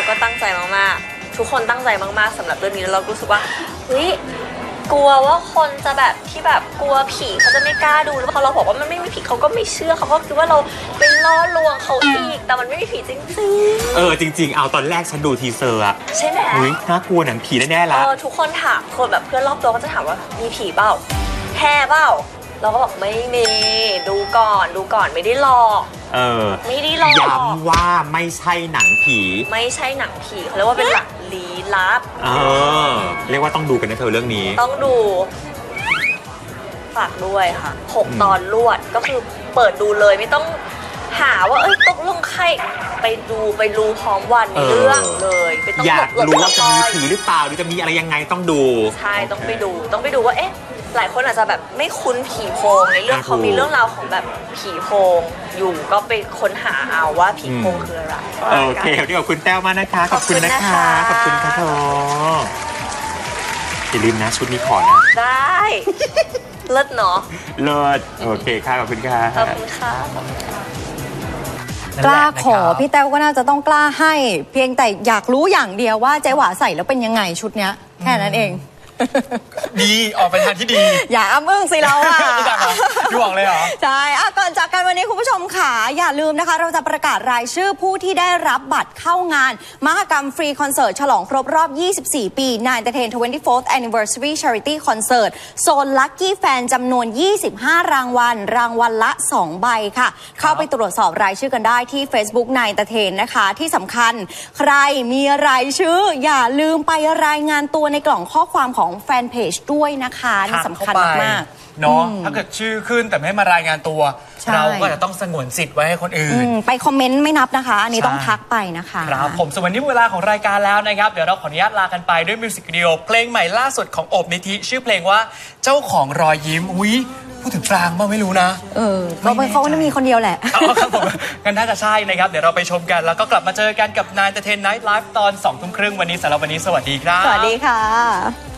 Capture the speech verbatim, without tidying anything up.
ก็ตั้งใจมากๆทุกคนตั้งใจมากๆสำหรับเรื่องนี้แล้วเรารู้สึกว่าเฮ้ยกลัวว่าคนจะแบบที่แบบกลัวผีเขาจะไม่กล้าดูแล้วพอเราบอกว่ามันไม่มีผีเขาก็ไม่เชื่อเขาก็คิดว่าเราเป็นล่อลวงเขาอีกแต่มันไม่มีผีจริงๆเออจริงๆเอาตอนแรกฉันดูทีเซอร์อะใช่ไหมอุ้ยน่ากลัวหนังผีแน่ๆละเออทุกคนถามคนแบบเพื่อนรอบตัวก็จะถามว่ามีผีเปล่าแห่เปล่าเราก็บอกไม่มีดูก่อนดูก่อนไม่ได้หลอกเออไม่ได้หลอกย้ำว่าไม่ใช่หนังผีไม่ใช่หนังผีเขาเรียกว่าเป็นหนังลี้ลับเออเรียกว่าต้องดูกันนะเธอเรื่องนี้ต้องดูฝากด้วยค่ะหกตอนรวดก็คือเปิดดูเลยไม่ต้องหาว่าเอ้ยตกลงใครไปดูไปรู้พร้อมวันในเรื่องเลยไปต้องอยากรู้ว่าจะมีผีหรือเปล่าหรือจะมีอะไรยังไงต้องดูใช่ต้องไปดูต้องไปดูว่าเอ๊ะหลายคนอาจจะแบบไม่คุ้นผีโพงในเรื่องเขามีเรื่องราวของแบบผีโพงอยู่ก็ไปค้นหาเอาว่าผีโพงคืออะไรโอเควันนี้ขอบคุณแต้วมากนะคะขอบคุณนะคะขอบคุณค่ะเธออย่าลืมนะชุดนี้ขอนะได้เลิศเนาะเลิศโอเคค่ะขอบคุณค่ะขอบคุณค่ะกล้าขอพี่แต้วก็น่าจะต้องกล้าให้เพียงแต่อยากรู้อย่างเดียวว่าเจ๊หวาใส่แล้วเป็นยังไงชุดเนี้ยแค่นั้นเองดีออกไปทางที่ดีอย่าอ้ำอึ้งสิเราอ่ะดูออกเลยเหรอใช่ก่อนจากกันวันนี้คุณผู้ชมค่ะอย่าลืมนะคะเราจะประกาศรายชื่อผู้ที่ได้รับบัตรเข้างานมหกรรมฟรีคอนเสิร์ตฉลองครบรอบยี่สิบสี่ปีนายเตอร์เทน twenty-fourth Anniversary Charity Concert โซน Lucky Fan จำนวนยี่สิบห้ารางวัลรางวัลละสองใบค่ะเข้าไปตรวจสอบรายชื่อกันได้ที่ Facebook นายเตอร์เทนนะคะที่สำคัญใครมีรายชื่ออย่าลืมไปรายงานตัวในกล่องข้อความของแฟนเพจด้วยนะคะนี่สำคัญมากๆเนาะถ้าเกิดชื่อขึ้นแต่ไม่มารายงานตัวเราก็จะต้องสงวนสิทธิ์ไว้ให้คนอื่นไปคอมเมนต์ไม่นับนะคะอันนี้ต้องทักไปนะคะครับผมส่วนวันนี้เวลาของรายการแล้วนะครับเดี๋ยวเราขออนุญาตลากันไปด้วยมิวสิกวิดีโอเพลงใหม่ล่าสุดของโอบนิธิชื่อเพลงว่าเจ้าของรอยยิ้มอุ้ยพูดถึงปรางบ้างไม่รู้นะเออเขาเขาไม่มีคนเดียวแหละครับผมกันน่าจะใช่นะครับเดี๋ยวเราไปชมกันแล้วก็กลับมาเจอกันกับนายเตอร์เทนไนท์ไลฟ์ตอนสองทุ่มครึ่งวันนี้สำหรับวันนี้สวัสดีครับสวัสดีค่ะ